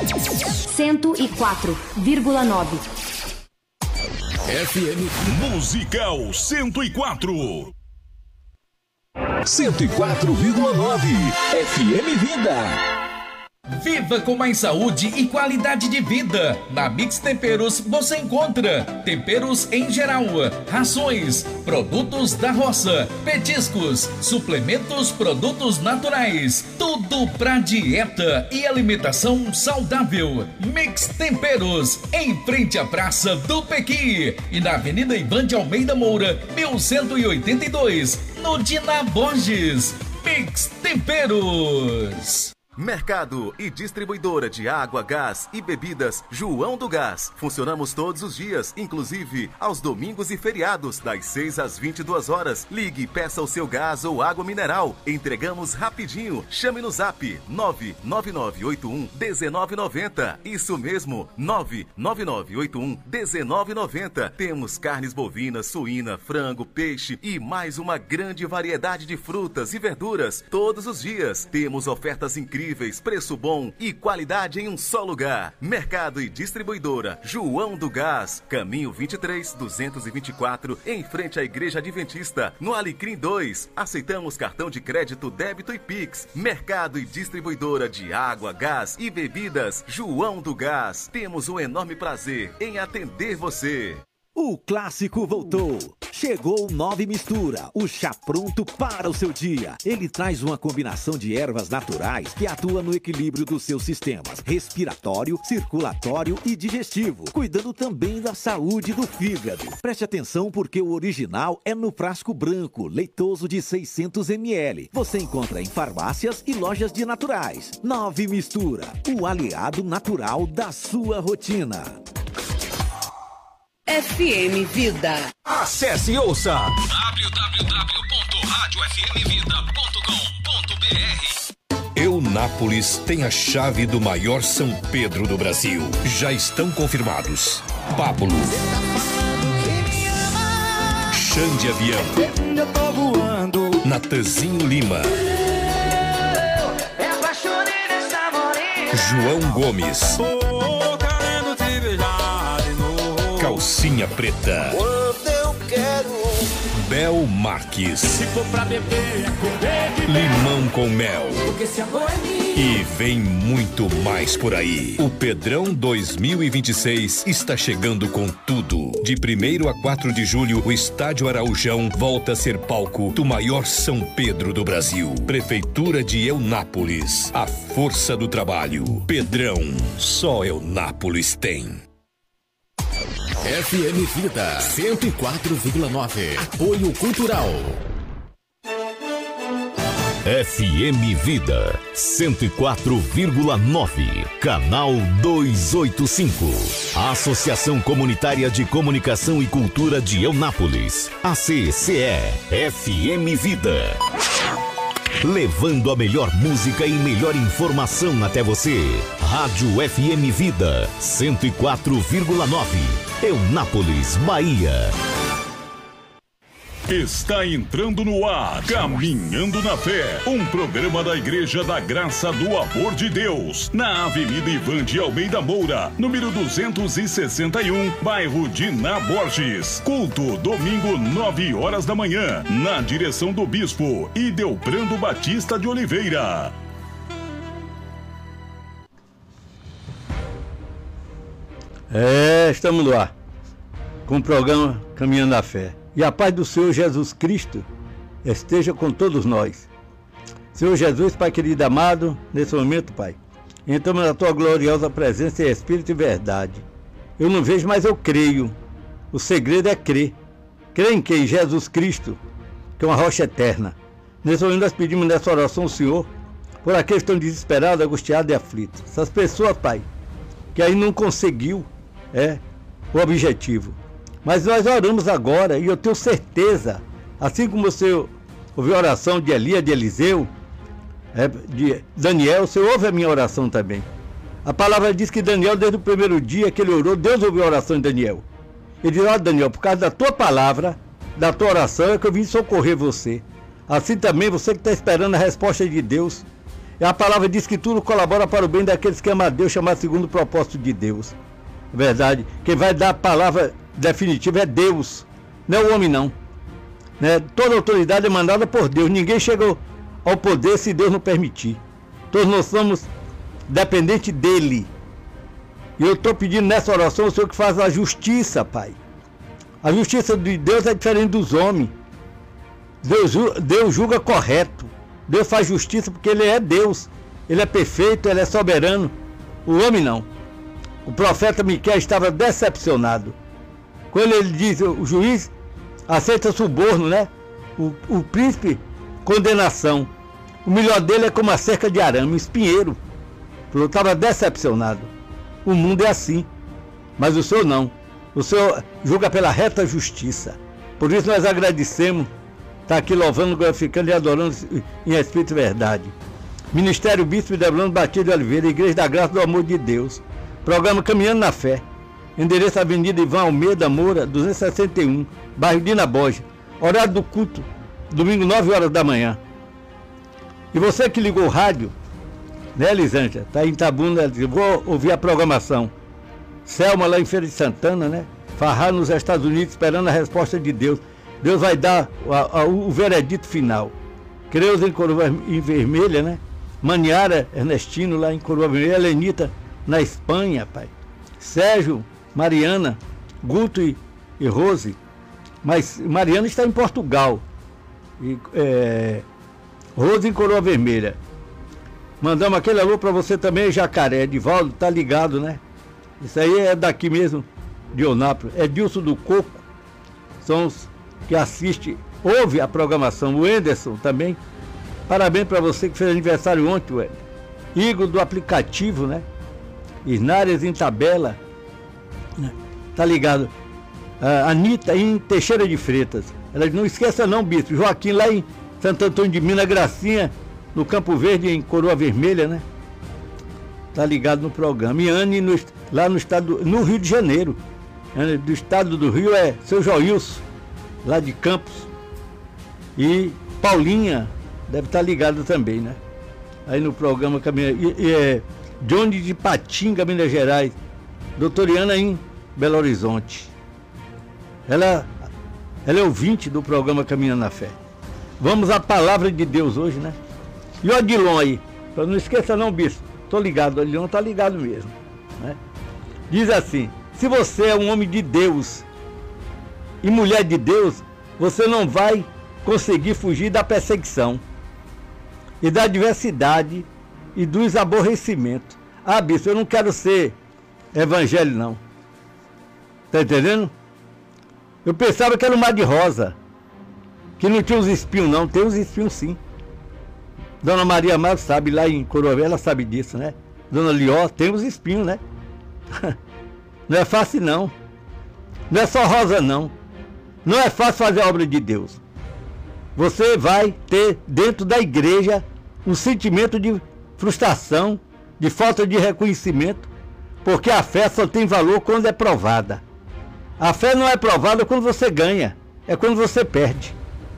104,9. FM Musical 104. 104,9 FM Vida. Viva com mais saúde e qualidade de vida. Na Mix Temperos você encontra temperos em geral, rações, produtos da roça, petiscos, suplementos, produtos naturais, tudo pra dieta e alimentação saudável. Mix Temperos, em frente à Praça do Pequi e na Avenida Ivan de Almeida Moura, 1182, no Dina Borges. Mix Temperos. Mercado e distribuidora de água, gás e bebidas João do Gás. Funcionamos todos os dias, inclusive aos domingos e feriados, das 6 às 22 horas. Ligue e peça o seu gás ou água mineral. Entregamos rapidinho. Chame no zap 99981-1990. Isso mesmo, 99981-1990. Temos carnes bovinas, suína, frango, peixe e mais uma grande variedade de frutas e verduras. Todos os dias temos ofertas incríveis, preço bom e qualidade em um só lugar. Mercado e distribuidora João do Gás, caminho 23-224, em frente à Igreja Adventista, no Alecrim 2. Aceitamos cartão de crédito, débito e Pix. Mercado e distribuidora de água, gás e bebidas João do Gás. Temos um enorme prazer em atender você. O clássico voltou. Chegou o Nove Mistura, o chá pronto para o seu dia. Ele traz uma combinação de ervas naturais que atua no equilíbrio dos seus sistemas respiratório, circulatório e digestivo, cuidando também da saúde do fígado. Preste atenção porque o original é no frasco branco, leitoso de 600 ml. Você encontra em farmácias e lojas de naturais. Nove Mistura, o aliado natural da sua rotina. FM Vida. Acesse e ouça www.radiofmvida.com.br. Eunápolis tem a chave do maior São Pedro do Brasil. Já estão confirmados Pablo, Xande Avião, Natanzinho Lima, João Gomes, Calcinha Preta, quando eu quero, Bel Marques, se for pra beber, Limão com Mel. Porque esse amor é minha. E vem muito mais por aí. O Pedrão 2026 está chegando com tudo. De 1º a 4 de julho, o Estádio Araújão volta a ser palco do maior São Pedro do Brasil. Prefeitura de Eunápolis. A força do trabalho. Pedrão, só Eunápolis tem. FM Vida 104,9. Apoio Cultural. FM Vida 104,9. Canal 285. A Associação Comunitária de Comunicação e Cultura de Eunápolis. ACCE. FM Vida. Levando a melhor música e melhor informação até você. Rádio FM Vida 104,9. Eunápolis, Bahia. Está entrando no ar Caminhando na Fé, um programa da Igreja da Graça do Amor de Deus, na Avenida Ivan de Almeida Moura, número 261, bairro Dina Borges. Culto, domingo, 9 horas da manhã, na direção do Bispo Idelbrando Batista de Oliveira. Estamos no ar com o programa Caminhando na Fé. E a paz do Senhor Jesus Cristo esteja com todos nós. Senhor Jesus, Pai querido e amado, nesse momento, Pai, entramos na Tua gloriosa presença em Espírito e verdade. Eu não vejo, mas eu creio. O segredo é crer. Crer em quem? Jesus Cristo, que é uma rocha eterna. Nesse momento nós pedimos nessa oração ao Senhor, por aqueles que estão desesperados, angustiados e aflitos. Essas pessoas, Pai, que aí não conseguiu o objetivo. Mas nós oramos agora e eu tenho certeza, assim como você ouviu a oração de Elias, de Eliseu, de Daniel, você ouve a minha oração também. A palavra diz que Daniel, desde o primeiro dia que ele orou, Deus ouviu a oração de Daniel. Ele diz: olha, Daniel, por causa da tua palavra, da tua oração, é que eu vim socorrer você. Assim também, você que está esperando a resposta de Deus, E a palavra diz que tudo colabora para o bem daqueles que amam a Deus, chamados segundo o propósito de Deus. É verdade. Quem vai dar a palavra definitiva é Deus, não é o homem não. Né? Toda autoridade é mandada por Deus. Ninguém chega ao poder se Deus não permitir. Todos nós somos dependentes dele. E eu estou pedindo nessa oração o Senhor que faz a justiça, Pai. A justiça de Deus é diferente dos homens. Deus julga correto. Deus faz justiça porque Ele é Deus. Ele é perfeito, Ele é soberano. O homem não. O profeta Miqueias estava decepcionado. Quando ele diz, o juiz aceita suborno, né? O príncipe, condenação. O melhor dele é como a cerca de arame, espinheiro. Eu estava decepcionado. O mundo é assim. Mas o Senhor não. O Senhor julga pela reta justiça. Por isso nós agradecemos. Está aqui louvando, glorificando e adorando em Espírito e Verdade. Ministério Bispo Deblano Batista de Oliveira, Igreja da Graça do Amor de Deus. Programa Caminhando na Fé. Endereço Avenida Ivan Almeida Moura, 261, bairro Dina Borges. Horário do culto, domingo 9 horas da manhã. E você que ligou o rádio, né, Elisângela? Está em Itabuna, vou ouvir a programação. Selma lá em Feira de Santana, né? Farrar nos Estados Unidos, esperando a resposta de Deus. Deus vai dar o veredito final. Creus em Coroa em Vermelha, né? Maniara Ernestino lá em Coroa Vermelha. Helenita na Espanha, pai. Sérgio, Mariana, Guto e Rose. Mas Mariana está em Portugal. E, Rose em Coroa Vermelha. Mandamos aquele alô para você também, Jacaré. Edivaldo, tá ligado, né? Isso aí é daqui mesmo, de Onápolis. É Dilson do Coco. São os que assiste, ouve a programação. O Enderson também. Parabéns para você que fez aniversário ontem, Wender. Igor do aplicativo, né? Isnárias em Tabela. Tá ligado? Anitta em Teixeira de Freitas. Ela não esqueça não, bispo. Joaquim lá em Santo Antônio de Minas, Gracinha, no Campo Verde, em Coroa Vermelha, né? Tá ligado no programa. E Anne lá no estado, no Rio de Janeiro. Do estado do Rio é seu Joilson, lá de Campos. E Paulinha deve estar ligado também, né? Aí no programa Johnny de Patinga, Minas Gerais. Doutoriana em Belo Horizonte. Ela é ouvinte do programa Caminhando na Fé. Vamos à palavra de Deus hoje, né? E o Odilon aí, não esqueça não, bispo. Tô ligado, o Odilon tá ligado mesmo, né? Diz assim: se você é um homem de Deus e mulher de Deus, você não vai conseguir fugir da perseguição e da adversidade e dos aborrecimentos. Ah, bispo, eu não quero ser evangelho não. Tá entendendo? Eu pensava que era o mar de rosa, que não tinha os espinhos não. Tem os espinhos sim. Dona Maria Amaro sabe, lá em Coroa, ela sabe disso, né? Dona Lió, tem os espinhos, né? Não é fácil não. Não é só rosa não. Não é fácil fazer a obra de Deus. Você vai ter dentro da igreja um sentimento de frustração, de falta de reconhecimento, porque a fé só tem valor quando é provada. A fé não é provada quando você ganha, é quando você perde.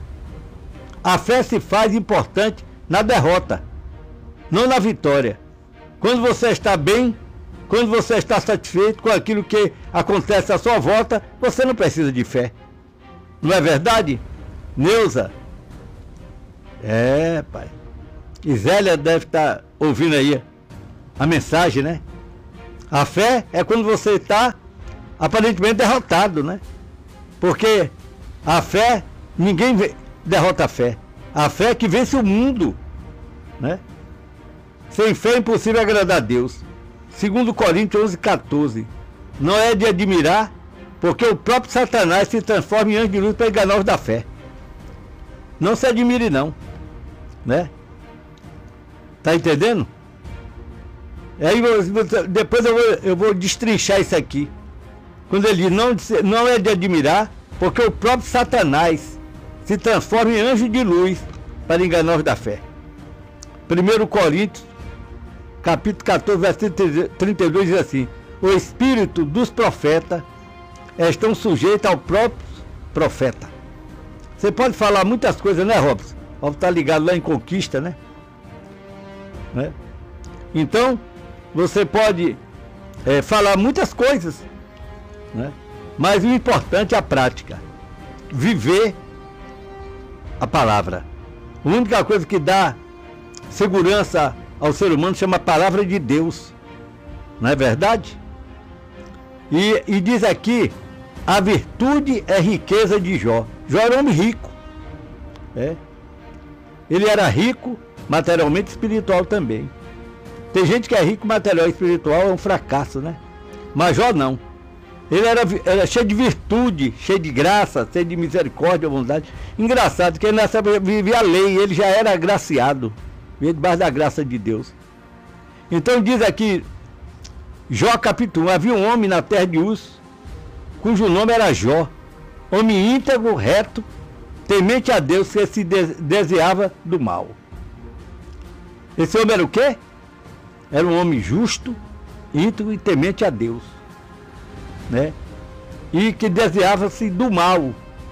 A fé se faz importante na derrota, não na vitória. Quando você está bem, quando você está satisfeito com aquilo que acontece à sua volta, você não precisa de fé. Não é verdade, Neuza? É, pai. E Zélia deve estar ouvindo aí a mensagem, né? A fé é quando você está aparentemente derrotado, né? Porque a fé, ninguém derrota a fé. A fé é que vence o mundo, né? Sem fé é impossível agradar a Deus. 2 Coríntios 11:14. Não é de admirar, porque o próprio Satanás se transforma em anjo de luz para enganar os da fé. Não se admire não, né? Tá entendendo? Aí depois eu vou destrinchar isso aqui. Quando ele diz, não é de admirar, porque o próprio Satanás se transforma em anjo de luz para enganar os da fé. 1 Coríntios, capítulo 14, versículo 32 diz assim: o espírito dos profetas estão sujeitos ao próprio profeta. Você pode falar muitas coisas, né, Robson? Robson tá ligado lá em Conquista, né? né? Então, você pode falar muitas coisas, né? Mas o importante é a prática. Viver a palavra. A única coisa que dá segurança ao ser humano chama a palavra de Deus. Não é verdade? E diz aqui, a virtude é riqueza de Jó. Jó era um homem rico. Ele era rico materialmente e espiritual também. Tem gente que é rico material e espiritual, é um fracasso, né? Mas Jó não. Ele era cheio de virtude, cheio de graça, cheio de misericórdia, bondade. Engraçado que ele nessa vivia a lei, ele já era agraciado, vivia debaixo da graça de Deus. Então diz aqui, Jó capítulo 1, havia um homem na terra de Uz, cujo nome era Jó, homem íntegro, reto, temente a Deus, que se desviava do mal. Esse homem era o quê? Era um homem justo, íntegro e temente a Deus, né? E que desviava-se do mal.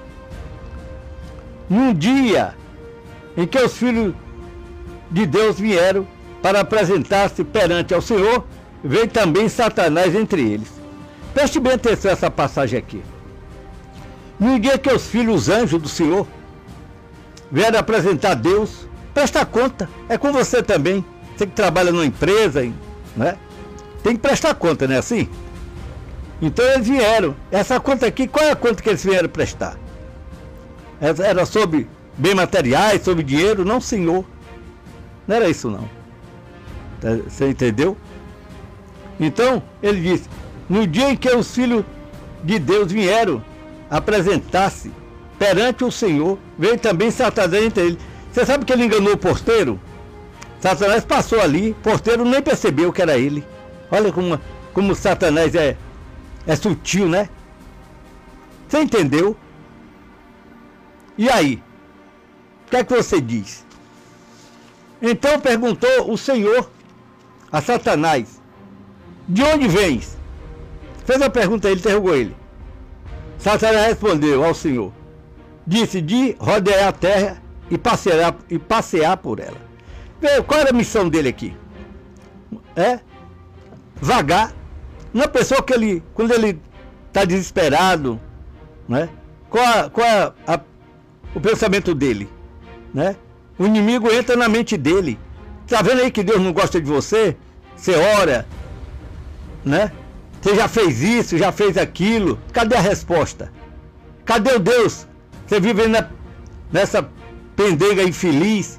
Num dia em que os filhos de Deus vieram para apresentar-se perante ao Senhor, veio também Satanás entre eles. Preste bem atenção a essa passagem aqui. No dia que os filhos anjos do Senhor vieram apresentar a Deus, presta conta, é com você também. Você que trabalha numa empresa, né? Tem que prestar conta, não é assim? Então eles vieram. Essa conta aqui, qual é a conta que eles vieram prestar? Era sobre bens materiais, sobre dinheiro? Não, senhor. Não era isso, não. Você entendeu? Então, ele disse, no dia em que os filhos de Deus vieram apresentar-se perante o Senhor, veio também Satanás entre eles. Você sabe que ele enganou o porteiro? Satanás passou ali, o porteiro nem percebeu que era ele. Olha como Satanás é sutil, né? Você entendeu? E aí? O que é que você diz? Então perguntou o Senhor a Satanás, de onde vens? Fez a pergunta, ele interrogou ele. Satanás respondeu ao Senhor, disse, de rodear a terra e passear por ela. Qual era a missão dele aqui? Vagar. Uma pessoa que quando ele está desesperado, né? Qual é o pensamento dele? Né? O inimigo entra na mente dele. Está vendo aí que Deus não gosta de você? Você ora, né? Você já fez isso, já fez aquilo. Cadê a resposta? Cadê o Deus? Você vive nessa pendenga infeliz,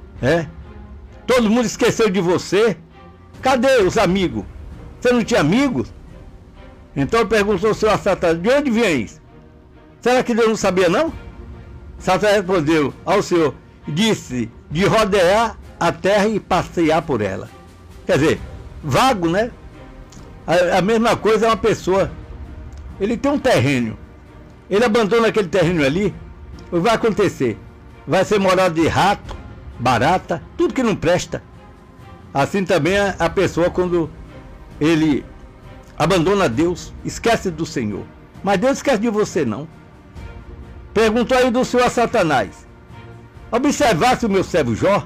Todo mundo esqueceu de você. Cadê os amigos? Você não tinha amigos? Então perguntou o Senhor a Satanás, de onde vens? Será que Deus não sabia, não? Satanás respondeu ao Senhor, disse, de rodear a terra e passear por ela. Quer dizer, vago, né? A mesma coisa é uma pessoa. Ele tem um terreno. Ele abandona aquele terreno ali. O que vai acontecer? Vai ser morada de rato, barata, tudo que não presta. Assim também a pessoa quando ele abandona Deus, esquece do Senhor. Mas Deus esquece de você não. Perguntou aí do Senhor a Satanás, observasse o meu servo Jó,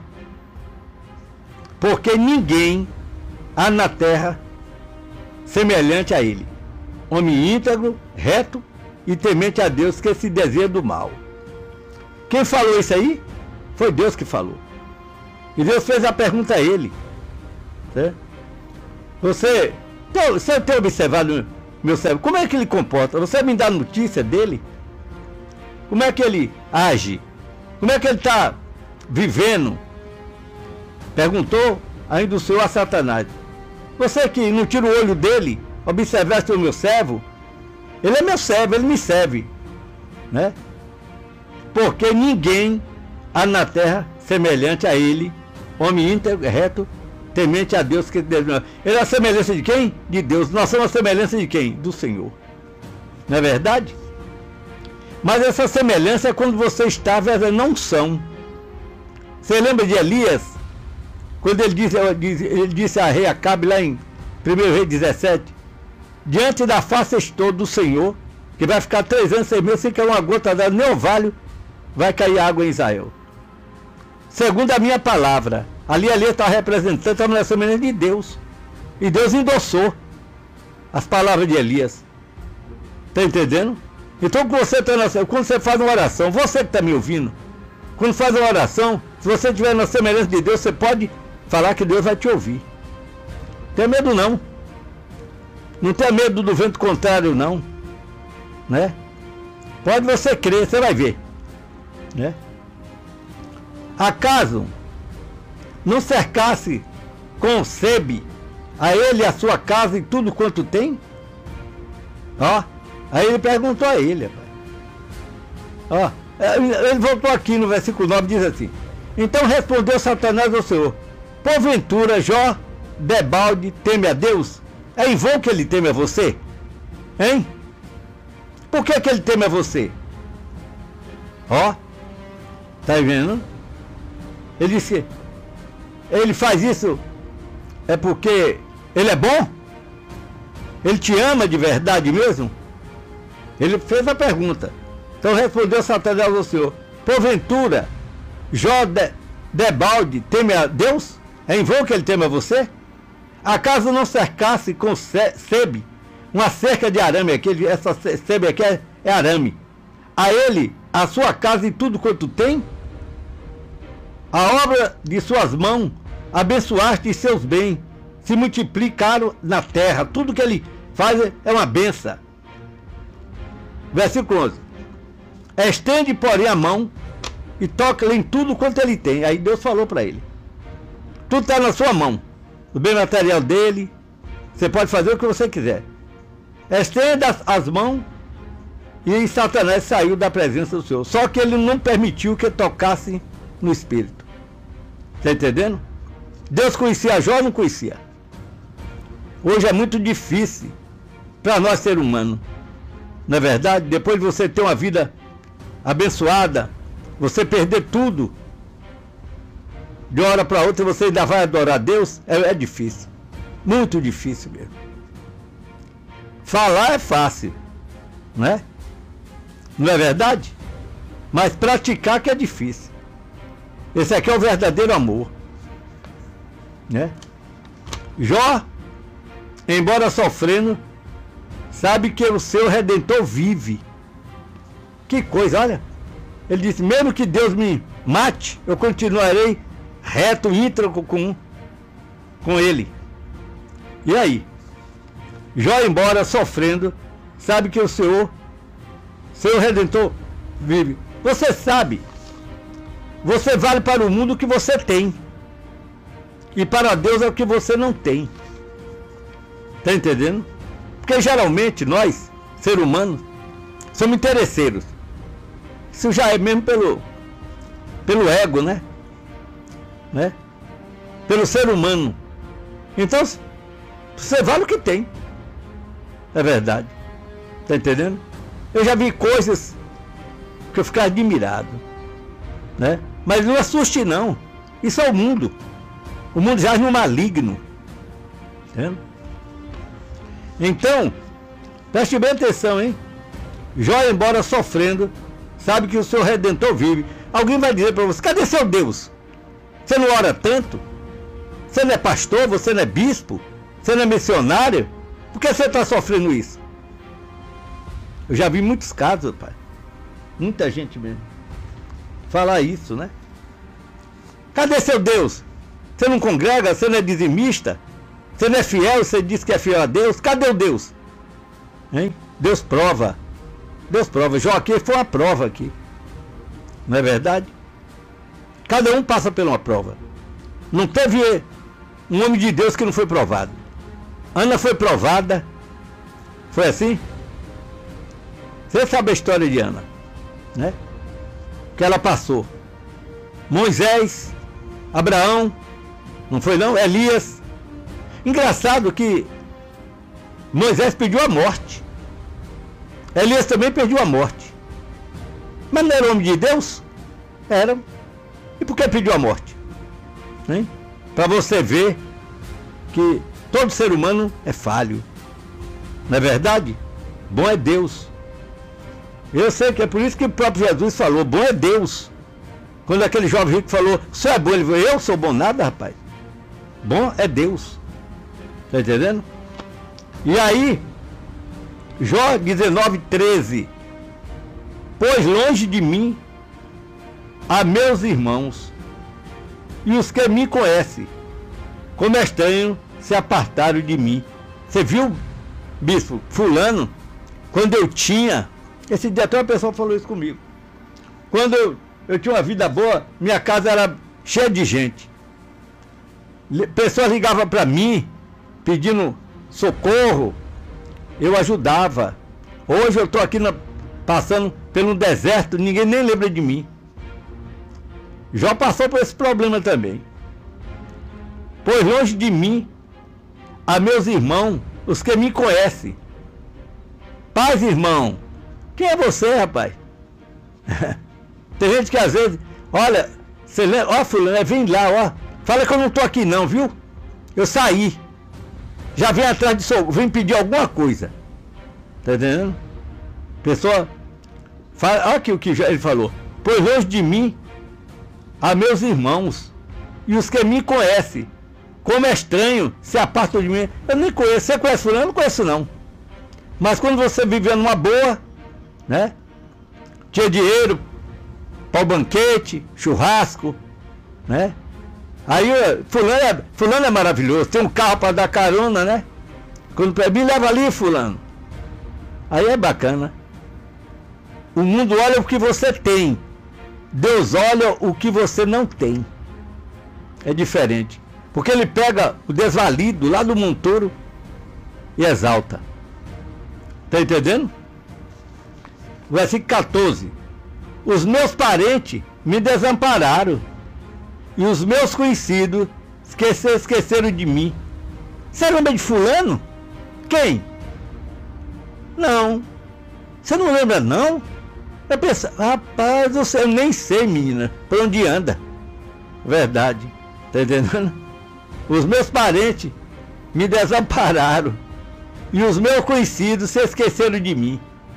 porque ninguém há na terra semelhante a ele, homem íntegro, reto e temente a Deus, que se deseja do mal. Quem falou isso aí? Foi Deus que falou. E Deus fez a pergunta a ele, certo? Você tem observado meu servo, como é que ele comporta? Você me dá notícia dele? Como é que ele age? Como é que ele está vivendo? Perguntou ainda o Senhor a Satanás. Você que não tira o olho dele, observaste o meu servo? Ele é meu servo, ele me serve, né? Porque ninguém há na terra semelhante a ele, homem íntegro, reto, temente a Deus. Que ele é a semelhança de quem? De Deus. Nós somos a semelhança de quem? Do Senhor. Não é verdade? Mas essa semelhança é quando você estava, não são. Você lembra de Elias? Quando ele disse a rei Acabe lá em 1 Reis 17, diante da face estou do Senhor, que vai ficar 3 anos, 6 meses, sem cair uma gota d'água, nem orvalho vai cair água em Israel. Segundo a minha palavra, Ali está representando a mulher semelhante de Deus. E Deus endossou as palavras de Elias. Está entendendo? Então, quando você faz uma oração, você que está me ouvindo, quando faz uma oração, se você estiver na semelhança de Deus, você pode falar que Deus vai te ouvir. Não tem medo não. Não tenha medo do vento contrário não. Né? Pode você crer, você vai ver. Né? Acaso não cercasse com sebe a ele, a sua casa e tudo quanto tem? Ó, aí ele perguntou a ele, rapaz. Ó, ele voltou aqui no versículo 9, diz assim: então respondeu Satanás ao Senhor: porventura Jó debalde teme a Deus? É em vão que ele teme a você? Hein? Por que ele teme a você? Ó, tá vendo? Ele disse, ele faz isso é porque ele é bom? Ele te ama de verdade mesmo? Ele fez a pergunta. Então respondeu Satanás ao Senhor: porventura Jó debalde teme a Deus? É em vão que ele teme a você? Acaso não cercasse com sebe uma cerca de arame aqui? Essa sebe aqui é arame. A ele, a sua casa e tudo quanto tem? A obra de suas mãos abençoaste e seus bens se multiplicaram na terra. Tudo que ele faz é uma benção. Versículo 11: estende, porém, a mão e toca-lhe em tudo quanto ele tem. Aí Deus falou para ele: tudo está na sua mão, o bem material dele, você pode fazer o que você quiser. Estenda as mãos. E Satanás saiu da presença do Senhor. Só que ele não permitiu que tocasse no espírito. Está entendendo? Deus conhecia Jó ou não conhecia? Hoje é muito difícil para nós ser humanos. Não é verdade? Depois de você ter uma vida abençoada, você perder tudo, de uma hora para outra você ainda vai adorar a Deus, é difícil. Muito difícil mesmo. Falar é fácil, não é? Não é verdade? Mas praticar que é difícil. Esse aqui é o verdadeiro amor, né? Jó, embora sofrendo, sabe que o seu Redentor vive. Que coisa, olha. Ele disse: mesmo que Deus me mate, eu continuarei reto, íntegro com ele. E aí? Jó, embora sofrendo, sabe que o seu Redentor vive. Você sabe, você vale para o mundo o que você tem, e para Deus é o que você não tem. Está entendendo? Porque geralmente nós, seres humanos, somos interesseiros. Isso já é mesmo pelo ego, né? Pelo ser humano. Então, você vale o que tem. É verdade. Está entendendo? Eu já vi coisas que eu ficava admirado, né? Mas não assuste não. Isso é o mundo. O mundo jaz no maligno. Entendeu? Então, preste bem atenção, hein? Jó, embora sofrendo, sabe que o seu Redentor vive. Alguém vai dizer para você: cadê seu Deus? Você não ora tanto? Você não é pastor? Você não é bispo? Você não é missionário? Por que você está sofrendo isso? Eu já vi muitos casos, pai. Muita gente mesmo falar isso, né? Cadê seu Deus? Você não congrega? Você não é dizimista? Você não é fiel? Você diz que é fiel a Deus? Cadê o Deus? Hein? Deus prova. Deus prova. Jó aqui foi uma prova aqui. Não é verdade? Cada um passa por uma prova. Não teve um homem de Deus que não foi provado. Ana foi provada. Foi assim? Você sabe a história de Ana, né? Que ela passou. Moisés, Abraão, não foi não? Elias. Engraçado que Moisés pediu a morte. Elias também pediu a morte. Mas não era homem de Deus? Era. E por que pediu a morte? Para você ver que todo ser humano é falho. Não é verdade? Bom é Deus. Eu sei que é por isso que o próprio Jesus falou: bom é Deus. Quando aquele jovem rico falou, o senhor é bom, ele falou, eu sou bom nada, rapaz. Bom é Deus. Tá entendendo? E aí, Jó 19:13. Pois longe de mim há meus irmãos, e os que me conhecem, como estranho, se apartaram de mim. Você viu, bispo, fulano, quando eu tinha, esse dia até uma pessoa falou isso comigo, quando eu tinha uma vida boa, minha casa era cheia de gente. Pessoas ligavam para mim, pedindo socorro, eu ajudava. Hoje eu estou aqui passando pelo deserto, ninguém nem lembra de mim. Jó passou por esse problema também. Pois longe de mim há meus irmãos, os que me conhecem. Paz, irmão, quem é você, rapaz? Tem gente que às vezes, olha, você lembra, ó fulano, vem lá, ó, fala que eu não tô aqui não, viu? Eu saí. Já vem atrás de socorro, vem pedir alguma coisa. Tá entendendo? Pessoa, fala, olha aqui o que ele falou. Pois longe de mim há meus irmãos, e os que me conhecem, como é estranho, se apartam de mim. Eu nem conheço, você conhece fulano? Eu não conheço não. Mas quando você vivia numa boa, né? Tinha dinheiro para o banquete, churrasco, né? Aí fulano é maravilhoso, tem um carro para dar carona, né? Quando me leva ali, fulano. Aí é bacana. O mundo olha o que você tem. Deus olha o que você não tem. É diferente. Porque ele pega o desvalido lá do monturo e exalta. Tá entendendo? Versículo 14. Os meus parentes me desampararam, e os meus conhecidos esqueceram de mim. Você lembra de fulano? Quem? Não. Você não lembra não? Eu penso, rapaz, eu nem sei, menina, por onde anda. Verdade. Tá entendendo? Os meus parentes me desampararam, e os meus conhecidos se esqueceram de mim.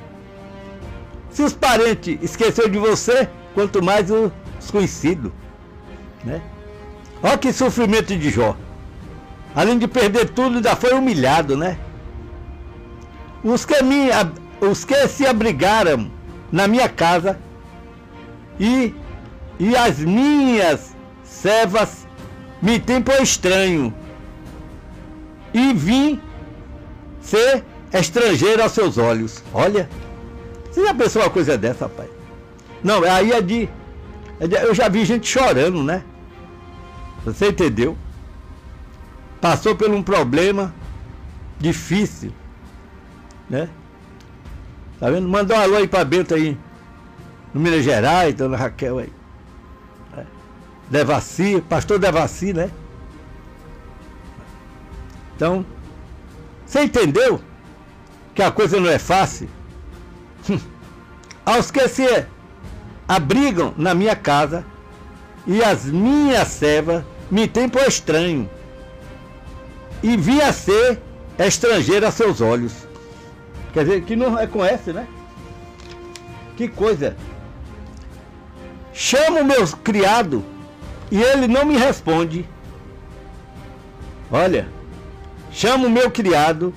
Se os parentes esqueceram de você, quanto mais os conhecidos, né? Olha que sofrimento de Jó. Além de perder tudo, ainda foi humilhado, né? Os que se abrigaram na minha casa, e as minhas servas me têm por estranho, e vim ser estrangeiro aos seus olhos. Olha, você já pensou uma coisa dessa, rapaz? Não, aí eu já vi gente chorando, né? Você entendeu? Passou por um problema difícil, né? Tá vendo? Mandou um alô aí pra Bento aí, no Minas Gerais, dona Raquel aí. Devaci, pastor Devaci, né? Então, você entendeu que a coisa não é fácil? Aos que se abrigam na minha casa, e as minhas servas me têm por estranho, e vim a ser estrangeiro a seus olhos. Quer dizer, que não reconhece, né? Que coisa. Chamo o meu criado e ele não me responde. Olha, chamo o meu criado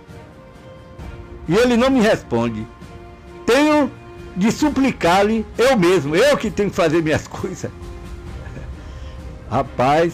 e ele não me responde. Tenho de suplicar-lhe eu mesmo, eu que tenho que fazer minhas coisas. Rapaz,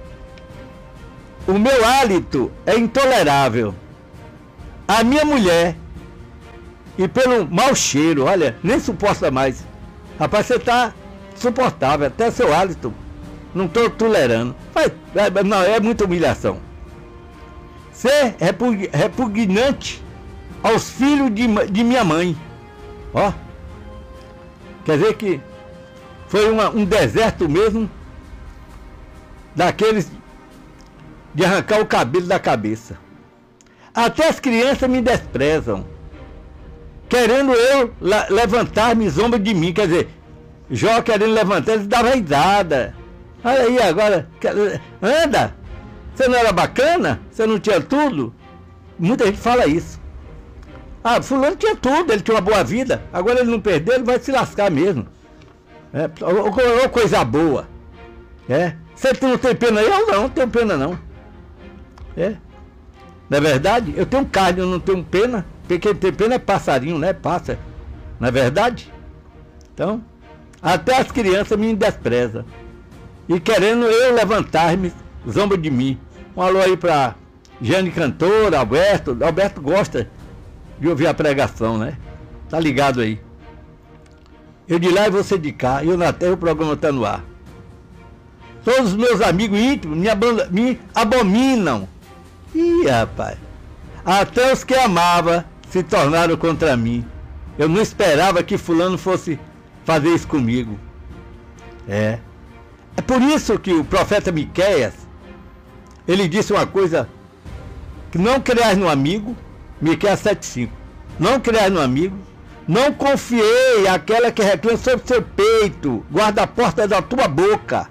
o meu hálito é intolerável. A minha mulher, e pelo mau cheiro, olha, nem suporta mais. Rapaz, você tá suportável, até seu hálito não estou tolerando. Não, é muita humilhação. Ser repugnante aos filhos de minha mãe. Ó, quer dizer que foi um deserto mesmo, daqueles de arrancar o cabelo da cabeça. Até as crianças me desprezam, querendo eu levantar-me zomba de mim. Quer dizer, Jó querendo levantar, ele dava risada. Olha aí agora, anda, você não era bacana? Você não tinha tudo? Muita gente fala isso. Fulano tinha tudo, ele tinha uma boa vida, agora ele não perdeu, ele vai se lascar mesmo. Ou coisa boa. Você não tem pena aí? Eu não tenho pena não. Não é verdade? Eu tenho carne, eu não tenho pena. Porque quem tem pena é passarinho, né? Pássaro. Não é verdade? Então, até as crianças me desprezam. E querendo eu levantar-me, zombam de mim. Um alô aí pra Jane Cantora, Alberto. Alberto gosta de ouvir a pregação, né? Tá ligado aí. Eu de lá e você de cá. Eu na terra, o programa tá no ar. Todos os meus amigos íntimos me abominam. Ih, rapaz. Até os que amava se tornaram contra mim. Eu não esperava que fulano fosse fazer isso comigo. É por isso que o profeta Miqueias, ele disse uma coisa, que não creas no amigo, Miqueias 7,5. Não creas no amigo, não confiei aquela que reclama sobre seu peito, guarda a porta da tua boca.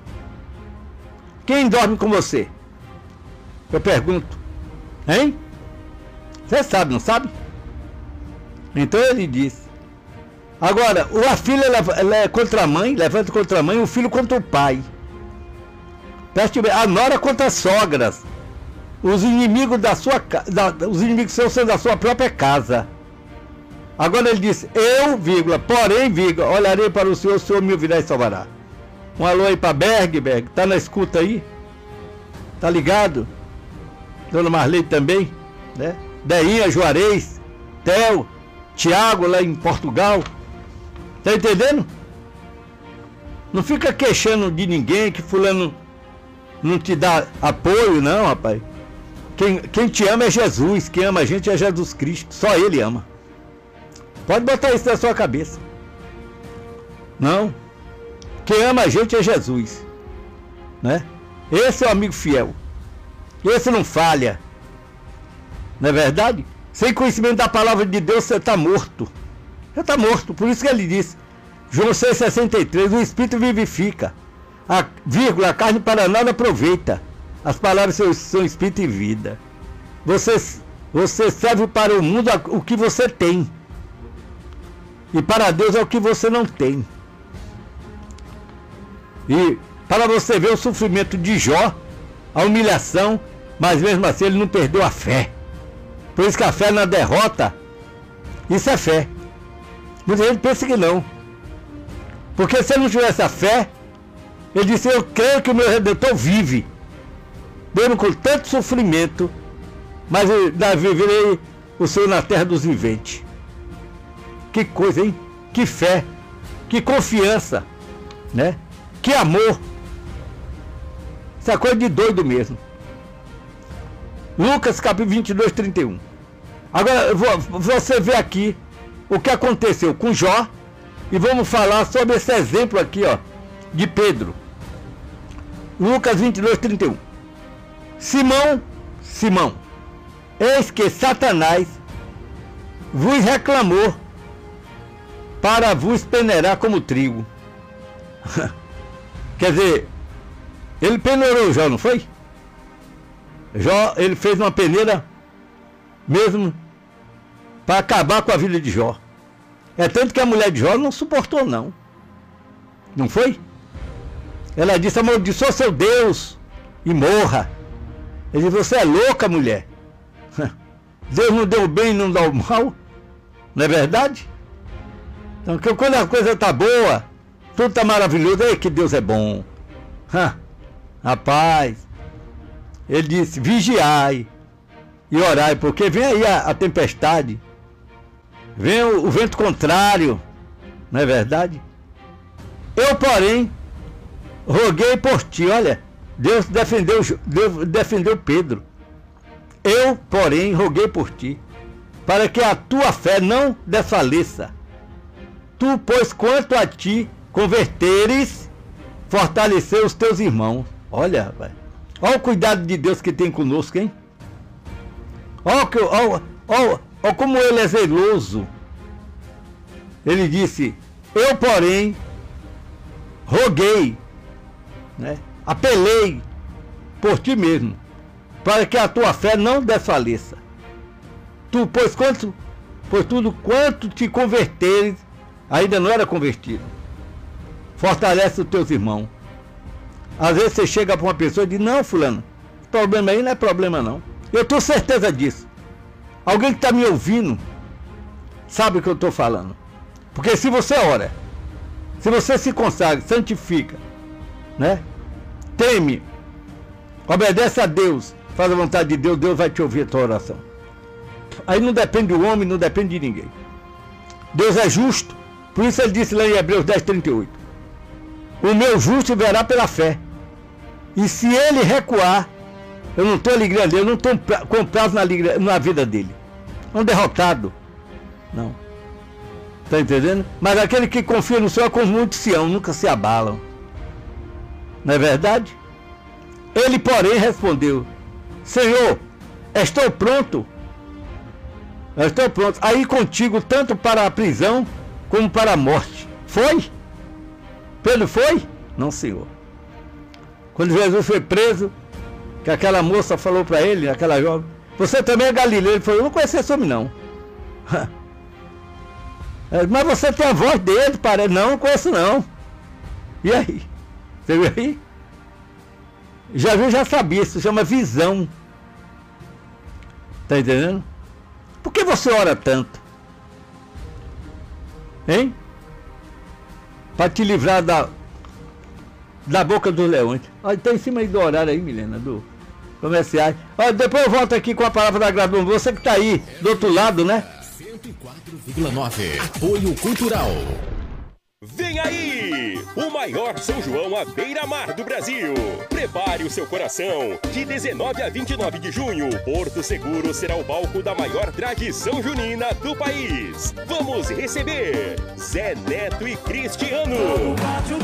Quem dorme com você? Eu pergunto. Hein? Você sabe, não sabe? Então ele disse. Agora, a filha ela é contra a mãe, levanta contra a mãe, o filho contra o pai. Preste bem, a nora contra as sogras. Os inimigos os inimigos seus são da sua própria casa. Agora ele disse, eu, vírgula, porém, vírgula, olharei para o senhor me ouvirá e salvará. Um alô aí para Berg, tá na escuta aí? Tá ligado? Dona Marley também, né? Deinha, Juarez, Theo, Tiago lá em Portugal. Tá entendendo? Não fica queixando de ninguém que fulano não te dá apoio, não, rapaz. Quem te ama é Jesus, quem ama a gente é Jesus Cristo, só Ele ama. Pode botar isso na sua cabeça. Não. Quem ama a gente é Jesus, né? Esse é o amigo fiel. Esse não falha. Não é verdade? Sem conhecimento da palavra de Deus, você está morto. Você está morto. Por isso que ele disse, João 6,63, o Espírito vivifica. A carne para nada aproveita. As palavras são Espírito e vida. Você serve para o mundo o que você tem. E para Deus é o que você não tem. E para você ver o sofrimento de Jó, a humilhação, mas mesmo assim ele não perdeu a fé. Por isso que a fé na derrota, isso é fé. Muita gente pensa que não. Porque se ele não tivesse a fé, ele disse, eu creio que o meu Redentor vive. Mesmo com tanto sofrimento, mas eu viverei o Senhor na terra dos viventes. Que coisa, hein? Que fé, que confiança, né? Que amor. Isso é coisa de doido mesmo. Lucas capítulo 22, 31. Agora você vê aqui o que aconteceu com Jó. E vamos falar sobre esse exemplo aqui, ó, de Pedro. Lucas 22, 31. Simão, eis que Satanás vos reclamou para vos peneirar como trigo. Quer dizer, ele peneirou Jó, não foi? Jó, ele fez uma peneira mesmo para acabar com a vida de Jó. É tanto que a mulher de Jó não suportou, não. Não foi? Ela disse, amaldiçoa seu Deus e morra. Ele disse, você é louca, mulher. Deus não deu o bem e não dá o mal. Não é verdade? Então, quando a coisa está boa, tudo está maravilhoso, é que Deus é bom. Rapaz, ele disse, vigiai e orai, porque vem aí a tempestade. Vem o vento contrário, não é verdade? Eu, porém, roguei por ti. Olha, Deus defendeu Pedro. Eu, porém, roguei por ti, para que a tua fé não desfaleça. Tu, pois, quanto a ti converteres, fortalecer os teus irmãos. Olha, rapaz. Olha o cuidado de Deus que tem conosco, hein? Olha como ele é zeloso. Ele disse, eu, porém, roguei, né? Apelei por ti mesmo, para que a tua fé não desfaleça. Tu, pois tudo quanto te converteres, ainda não era convertido. Fortalece os teus irmãos. Às vezes você chega para uma pessoa e diz, não, fulano, problema aí não é problema não. Eu tenho certeza disso. Alguém que está me ouvindo sabe o que eu estou falando. Porque se você ora, se você se consagra, santifica, né? Teme, obedece a Deus, faz a vontade de Deus, Deus vai te ouvir a tua oração. Aí não depende do homem, não depende de ninguém. Deus é justo, por isso ele disse lá em Hebreus 10:38. O meu justo verá pela fé. E se ele recuar, eu não tenho alegria dele, eu não estou com prazo na vida dele. É um derrotado. Não. Está entendendo? Mas aquele que confia no Senhor, como muitos Sião, nunca se abalam. Não é verdade? Ele, porém, respondeu: Senhor, estou pronto. Eu estou pronto a ir contigo tanto para a prisão como para a morte. Foi? Pedro foi? Não, Senhor. Quando Jesus foi preso, que aquela moça falou para ele, aquela jovem, você também é Galileu? Ele falou, eu não conheço esse homem não. Mas você tem a voz dele, parece. Não conheço não. E aí? Você viu aí? Jesus já sabia, isso se chama visão. Tá entendendo? Por que você ora tanto? Hein? Para te livrar da boca dos leões. Olha, está em cima aí do horário aí, Milena, do comerciais. Olha, depois eu volto aqui com a palavra da graça. Você que está aí do outro lado, né? 104,9. Apoio Cultural. Vem aí! O maior São João à beira-mar do Brasil. Prepare o seu coração. De 19 a 29 de junho, Porto Seguro será o palco da maior tradição junina do país. Vamos receber Zé Neto e Cristiano.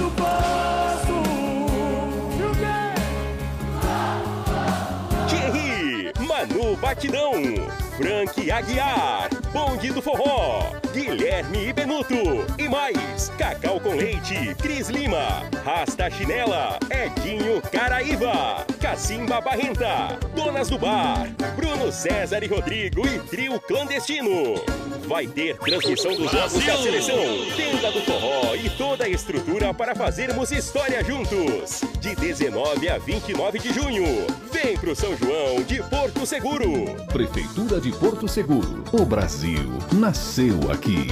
Thierry, Manu Batidão, Frank Aguiar, Bonde do Forró, Guilherme e Benuto e mais, Cacau com Leite, Cris Lima, Rasta Chinela, Edinho Caraíva, Cacimba Barrenta, Donas do Bar, Bruno César e Rodrigo e Trio Clandestino. Vai ter transmissão dos jogos da seleção, tenda do forró e toda a estrutura para fazermos história juntos. De 19 a 29 de junho, vem pro São João de Porto Seguro. Prefeitura de Porto Seguro. O Brasil nasceu aqui.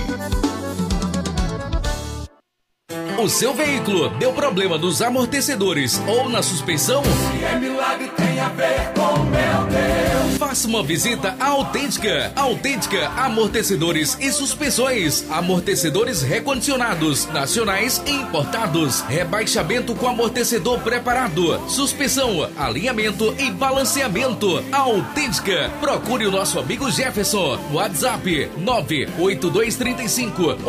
O seu veículo deu problema nos amortecedores ou na suspensão? Se é milagre, tem a ver com meu Deus. Faça uma visita à Autêntica. Autêntica Amortecedores e Suspensões. Amortecedores recondicionados, nacionais e importados. Rebaixamento com amortecedor preparado. Suspensão, alinhamento e balanceamento. Autêntica. Procure o nosso amigo Jefferson. WhatsApp 98235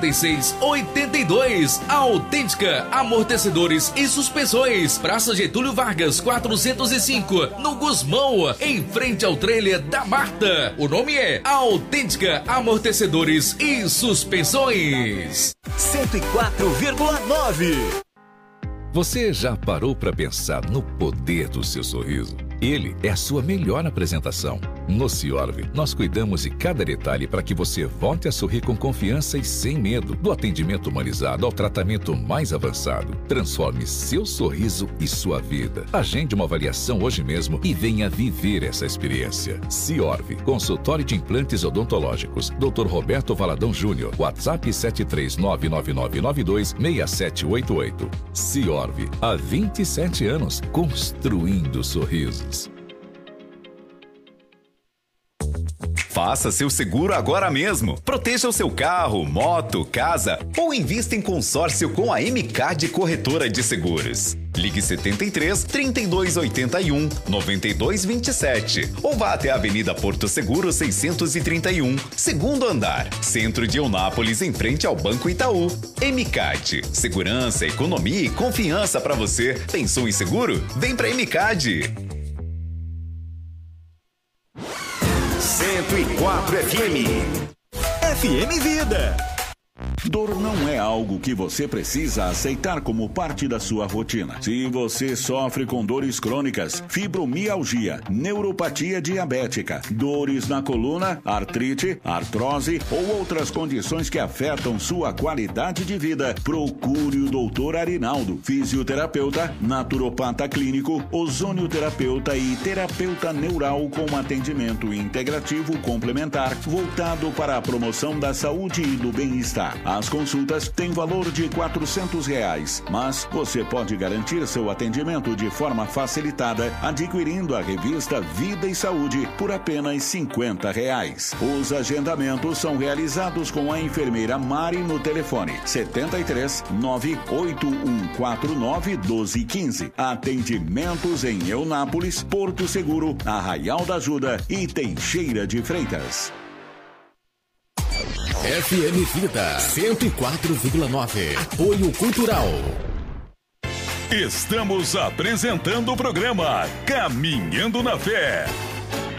8682. Autêntica Amortecedores e Suspensões. Praça Getúlio Vargas 405, no Gusmão, em frente ao trailer da Marta. O nome é Autêntica Amortecedores e Suspensões. 104,9. Você já parou para pensar no poder do seu sorriso? Ele é a sua melhor apresentação. No Ciorv, nós cuidamos de cada detalhe para que você volte a sorrir com confiança e sem medo. Do atendimento humanizado ao tratamento mais avançado. Transforme seu sorriso e sua vida. Agende uma avaliação hoje mesmo e venha viver essa experiência. Ciorv, consultório de implantes odontológicos. Dr. Roberto Valadão Júnior. WhatsApp 73999926788. Ciorv, há 27 anos, construindo sorrisos. Faça seu seguro agora mesmo. Proteja o seu carro, moto, casa ou invista em consórcio com a MCAD Corretora de Seguros. Ligue 73 3281 9227 ou vá até a Avenida Porto Seguro 631, segundo andar, centro de Eunápolis, em frente ao Banco Itaú. MCAD, segurança, economia e confiança para você. Pensou em seguro? Vem pra MCAD. 104 FM. FM Vida. Dor não é algo que você precisa aceitar como parte da sua rotina. Se você sofre com dores crônicas, fibromialgia, neuropatia diabética, dores na coluna, artrite, artrose ou outras condições que afetam sua qualidade de vida, procure o Dr. Arinaldo, fisioterapeuta, naturopata clínico, ozonioterapeuta e terapeuta neural com atendimento integrativo complementar voltado para a promoção da saúde e do bem-estar. As consultas têm valor de R$400, mas você pode garantir seu atendimento de forma facilitada adquirindo a revista Vida e Saúde por apenas R$50. Os agendamentos são realizados com a enfermeira Mari no telefone 73 98149 1215. Atendimentos em Eunápolis, Porto Seguro, Arraial da Ajuda e Teixeira de Freitas. FM Vida 104,9. Apoio Cultural. Estamos apresentando o programa Caminhando na Fé.